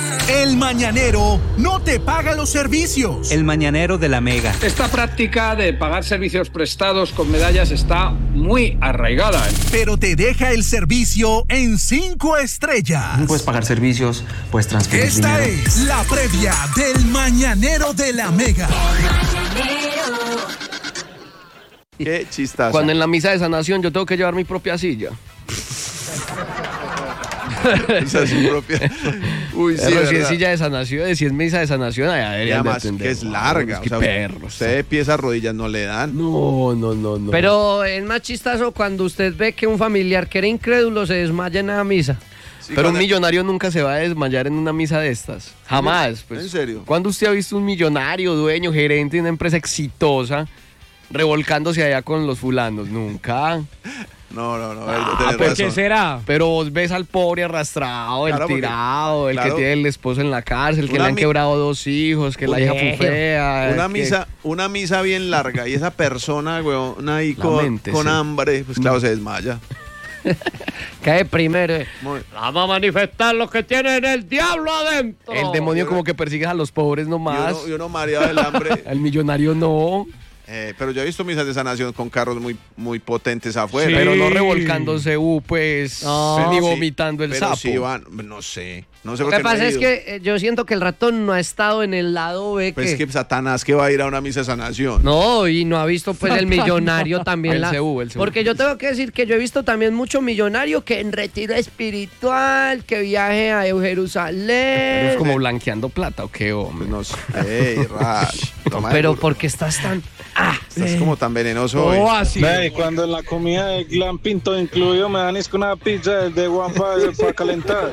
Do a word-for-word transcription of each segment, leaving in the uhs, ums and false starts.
El mañanero no te paga los servicios. El mañanero de la Mega. Esta práctica de pagar servicios prestados con medallas está muy arraigada. Pero te deja el servicio en cinco estrellas. Puedes pagar servicios, puedes transferir Esta dinero. es la previa del mañanero de la Mega. Qué chistazo. Cuando en la misa de sanación yo tengo que llevar mi propia silla. Esa es su propia. Uy, sí, Pero si es ¿verdad? silla de sanación, si es misa de sanación, allá Y deberían de además atender. que es larga. Qué o sea, perros. Usted de pies a rodillas no le dan. No, no, no, no. Pero es más chistoso cuando usted ve que un familiar que era incrédulo se desmaya en la misa. Sí, Pero un cuando- millonario nunca se va a desmayar en una misa de estas. Jamás. Pues. ¿En serio? ¿Cuándo usted ha visto un millonario, dueño, gerente de una empresa exitosa revolcándose allá con los fulanos? Nunca. No, no, no. Ah, tenés ¿por razón. qué será? Pero vos ves al pobre arrastrado, Claro, el porque- tirado, el claro. que tiene el esposo en la cárcel, que Una le han mi- quebrado dos hijos, que la hija fue fea. Una que- misa, una misa bien larga y esa persona, weón, ahí con, Lamentese. con hambre, pues claro, se desmaya. Cae primero. Muy- Vamos a manifestar lo que tienen el diablo adentro. El demonio como que persigue a los pobres Y nomás. uno, y uno mareado del hambre. El millonario no. Eh, pero yo he visto misas de sanación con carros muy, muy potentes afuera. Pero no revolcándose, uh, pues, No. ni Sí, vomitando el pero sapo. sí van, no sé. No sé Lo por que qué no he pasa es ido. que eh, yo siento que el ratón no ha estado en el lado B. Pues que... es que Satanás que va a ir a una misa de sanación. No, y no ha visto pues el millonario también. El la... C U, el C U. Porque yo tengo que decir que yo he visto también mucho millonario que en retiro espiritual, que viaje a Jerusalén. Es como blanqueando plata, ¿o qué, hombre? Pues no sé. Ey, Rash, toma Pero el burro. ¿por qué estás tan...? Ah, Estás como tan venenoso hoy. así. Ve, cuando en la comida de glamping todo incluido me dan es con una pizza de guampa para calentar.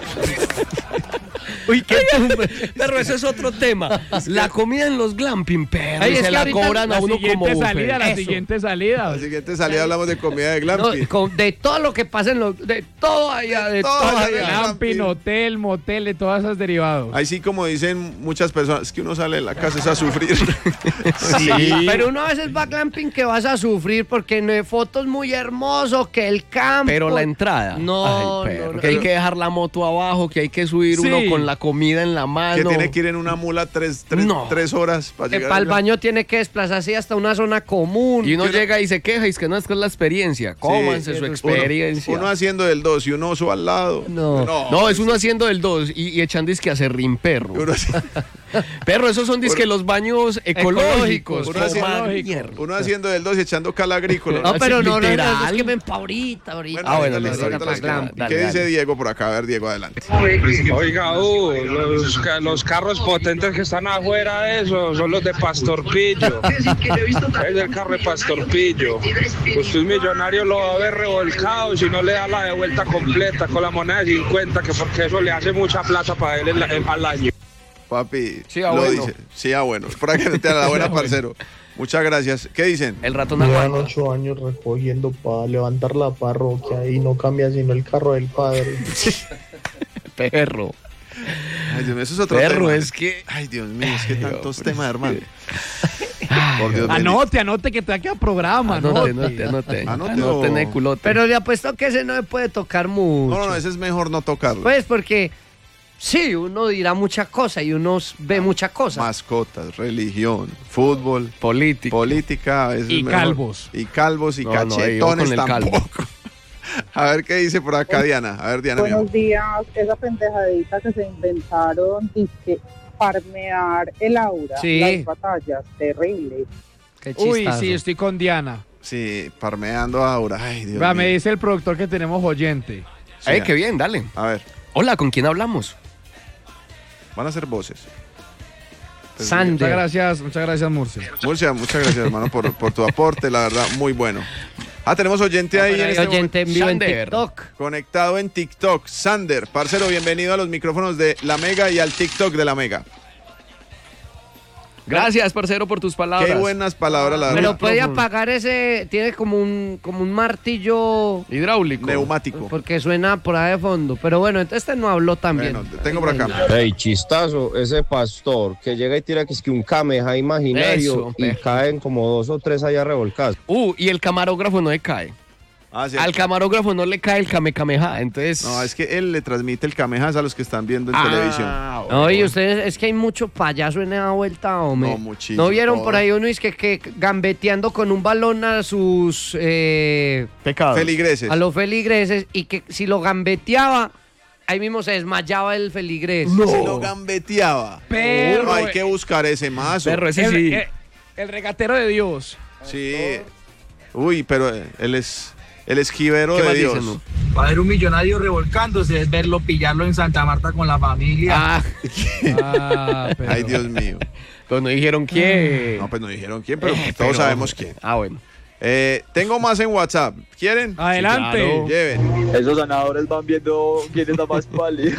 Uy, qué pero ese es otro tema. La comida en los glamping, pero Ay, y es se que la ahorita cobran a La uno como siguiente buffet. salida, la Eso. siguiente salida. La siguiente salida hablamos de comida de No, glamping. con- de todo lo que pasa en los... De todo allá, de todo todo allá. allá. Glamping, hotel, motel, de todas esas derivados. Ahí sí, como dicen muchas personas, es que uno sale de la casa es a sufrir. Sí, pero uno a veces va a glamping que vas a sufrir porque no hay fotos muy hermosos, que el campo... Pero la entrada. No, Ay, perro, no, no. que hay que dejar la moto abajo, que hay que subir Sí. uno con la comida en la mano. Que tiene que ir en una mula tres, tres, No. tres horas para Que llegar. para el al- baño tiene que desplazarse hasta una zona común. Y uno que uno- llega y se queja y es que no es que es la experiencia. Cómanse su Uno- experiencia. Uno, haciendo del dos y un oso al lado. No. No, es uno haciendo el dos y, y echando disque a serrín perro. Uno, así- Perro, esos son disque Uno- los baños ecológicos. Uno haciendo- coman mierda. uno haciendo del dos y echando cal agrícola. No, pero no, no, no, literal. es que ven pa' ahorita, ahorita. Bueno, Ah, bueno, ahorita listo, les- ahorita ahorita les les cuento. queda. ¿Qué Dale, dice dale. Diego por acá? A ver, Diego, adelante. Oiga, uh, los, ca- los carros potentes que están afuera de eso son los de Pastor Pillo. Es el carro de Pastor Pillo. Usted un millonario lo va a ver revolcado si no le da la de vuelta completa con la moneda de cincuenta, que porque eso le hace mucha plata para él en la- en- al año. Papi, Sí, ah, lo bueno. dice. Sí, ah, bueno. Para que te a la buena, parcero. Muchas gracias. ¿Qué dicen? El ratón Llevan aguanta. ocho años recogiendo para levantar la parroquia y no cambia sino el carro del padre. Perro. Ay, Dios mío, eso es otro Perro, tema. es que. Ay, Dios mío, es que Ay, tantos hombre, temas, es hermano. que- Por Dios bendito. Anote, anote que te va a quedar programa. Anote, Anote. anote, anote. Anote Anote, o- ne culote. Pero le apuesto que ese no se puede tocar mucho. No, no, no, ese es mejor no tocarlo. Pues porque sí, uno dirá mucha cosa y uno ve mucha cosa. Mascotas, religión, fútbol, Político. política. a veces Y mejor. calvos. Y calvos y No, no, ahí, ojo cachetones con el calvo. tampoco. A ver qué dice por acá Diana. A ver, Diana. mi amor. Buenos días, esa pendejadita que se inventaron, dizque farmear el aura, Sí. las batallas, terrible. Qué Uy, chistazo. sí, estoy con Diana. Sí, parmeando a Aura. Ay, Dios Va, mío. me dice el productor que tenemos oyente. Sí, Ay, qué bien, dale. A ver, Hola, ¿con quién hablamos? van a ser voces. Pues, Sander. Muchas gracias, muchas gracias, Murcia. Murcia, muchas gracias, hermano, por, por tu aporte, la verdad, muy bueno. Ah, tenemos oyente ahí en Hay este oyente en vivo en Sander. TikTok. conectado en TikTok. Sander, parcero, bienvenido a los micrófonos de La Mega y al TikTok de La Mega. Gracias, parcero, por tus palabras. Qué buenas palabras, la Pero verdad. puede apagar ese, tiene como un, como un martillo Hidráulico. Neumático. porque suena por ahí de fondo. Pero bueno, entonces este no habló también. Bueno, te tengo por acá. Ey, chistazo, ese pastor que llega y tira que es que un cameja imaginario Eso, y perro. caen como dos o tres allá revolcados. Uh, y el camarógrafo no se cae. Ah, al camarógrafo no le cae el kamehameha, entonces... No, es que él le transmite el kamehameha a los que están viendo en Ah, televisión. No, y ustedes, es que hay mucho payaso en esa vuelta, hombre. No, muchísimo. ¿No vieron todo. por ahí uno es que, que gambeteando con un balón a sus eh, Pecados. Feligreses. a los feligreses y que si lo gambeteaba, ahí mismo se desmayaba el feligrés? Si lo gambeteaba. Perro, No, hay eh. que buscar ese mazo. Perro, ese El, sí. el- el regatero de Dios. Sí. Uy, pero él es el esquivero ¿Qué de más Dios. dicen, no? Va a haber un millonario revolcándose, es verlo, pillarlo en Santa Marta con la familia. Ah, Ah, pero- Ay, Dios mío. pero no dijeron quién. No, pues no dijeron quién, pero Eh, todos pero- sabemos quién. Ah, bueno. Eh, tengo más en WhatsApp. ¿Quieren? Adelante. Sí, claro. Lleven. Esos ganadores van viendo quién está más pálido.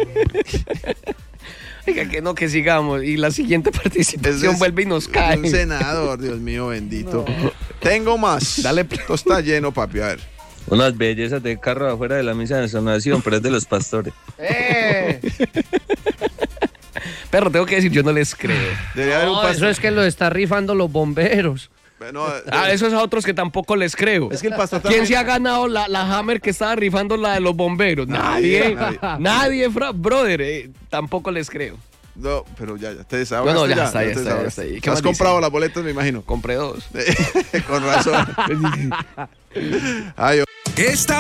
Oiga, que no, que sigamos. Y la siguiente participación Ese es- vuelve y nos es cae. Un senador, Dios mío, bendito. Tengo más. Dale. Esto está lleno, papi. A ver. Unas bellezas de carro afuera de la misa de ensonación, pero es de los pastores. ¡Eh! Perro, tengo que decir, yo no les creo. Debería haber un No, pastor. eso es que lo está rifando los bomberos. No, Ah, eso es a otros que tampoco les creo. Es que el pastor ¿Quién también- se ha ganado la, la Hammer que estaba rifando la de los bomberos? Nadie, Nadie. nadie. Nadie, fra- brother. eh, tampoco les creo. No, pero ya, ya. Te desahogaste. No, no, ya ya, está, ya te está, ya desahogaste. está. ¿Y qué Has más comprado dice? las boletas, me imagino. Compré dos. Con razón. Ay, Esta